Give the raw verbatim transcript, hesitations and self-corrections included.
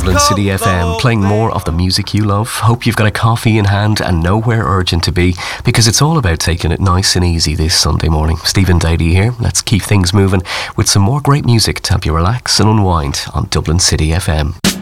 Dublin City F M, playing more of the music you love. Hope you've got a coffee in hand and nowhere urgent to be, because it's all about taking it nice and easy this Sunday morning. Stephen Dady here. Let's keep things moving with some more great music to help you relax and unwind on Dublin City F M.